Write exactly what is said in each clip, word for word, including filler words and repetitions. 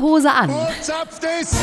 Lederhose an. Zapft es!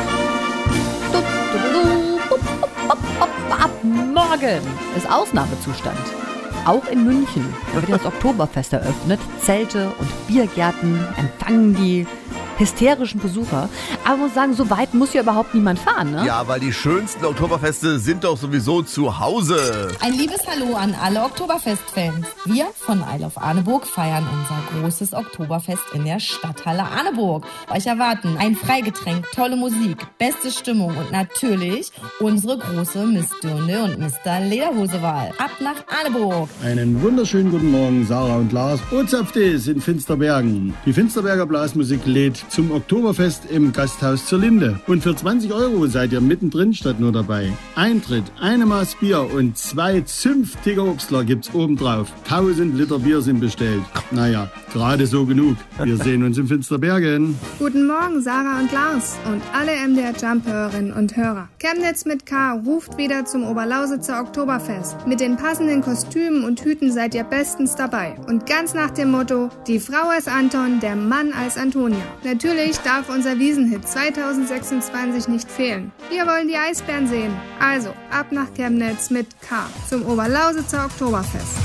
Ab morgen ist Ausnahmezustand. Auch in München wird das Oktoberfest eröffnet. Zelte und Biergärten empfangen die hysterischen Besucher. Aber man muss sagen, so weit muss ja überhaupt niemand fahren, ne? Ja, weil die schönsten Oktoberfeste sind doch sowieso zu Hause. Ein liebes Hallo an alle Oktoberfest-Fans. Wir von Isle of Arneburg feiern unser großes Oktoberfest in der Stadthalle Arneburg. Euch erwarten ein Freigetränk, tolle Musik, beste Stimmung und natürlich unsere große Miss Dirndl und Mister Lederhosewahl. Ab nach Arneburg. Einen wunderschönen guten Morgen, Sarah und Lars. Ozapftes in Finsterbergen. Die Finsterberger Blasmusik lädt zum Oktoberfest im Gasthaus zur Linde. Und für zwanzig Euro seid ihr mittendrin statt nur dabei. Eintritt, eine Maß Bier und zwei zünftige Obstler gibt's obendrauf. Tausend Liter Bier sind bestellt. Naja, gerade so genug. Wir sehen uns in Finsterbergen. Guten Morgen, Sarah und Lars und alle M D R Jump-Hörerinnen und Hörer. Chemnitz mit K ruft wieder zum Oberlausitzer Oktoberfest. Mit den passenden Kostümen und Hüten seid ihr bestens dabei. Und ganz nach dem Motto, die Frau als Anton, der Mann als Antonia. Natürlich darf unser Wiesenhit zweitausendsechsundzwanzig nicht fehlen. Wir wollen die Eisbären sehen. Also, ab nach Chemnitz mit K zum Oberlausitzer Oktoberfest.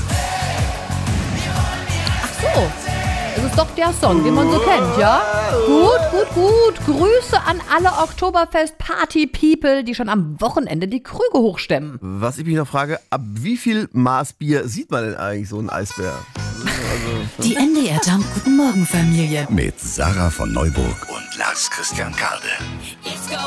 Ach so, das ist doch der Song, den man so kennt, ja? Gut, gut, gut. Grüße an alle Oktoberfest-Party-People, die schon am Wochenende die Krüge hochstemmen. Was ich mich noch frage, ab wie viel Maß Bier sieht man denn eigentlich so einen Eisbär? Also, Die M D R Jump Guten Morgen Familie. Mit Sarah von Neuburg und Lars Christian Karde.